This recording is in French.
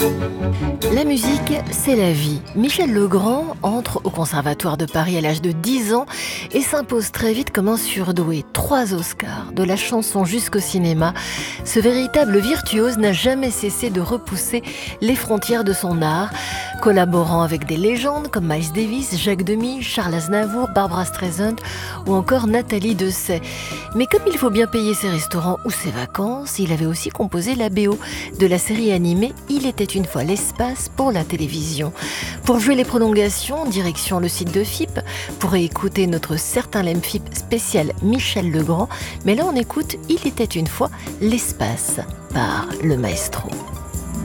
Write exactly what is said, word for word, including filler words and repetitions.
La musique, c'est la vie. Michel Legrand entre au Conservatoire de Paris à l'âge de dix ans et s'impose très vite comme un surdoué. Trois Oscars, de la chanson jusqu'au cinéma. Ce véritable virtuose n'a jamais cessé de repousser les frontières de son art, collaborant avec des légendes comme Miles Davis, Jacques Demy, Charles Aznavour, Barbra Streisand ou encore Nathalie Dessay. Mais comme il faut bien payer ses restaurants ou ses vacances, il avait aussi composé la B O de la série animée Il était une fois l'espace pour la télévision. Pour jouer les prolongations, direction le site de F I P pour écouter notre Certain Lemme F I P spécial Michel Legrand. Mais là on écoute Il était une fois l'espace par le maestro.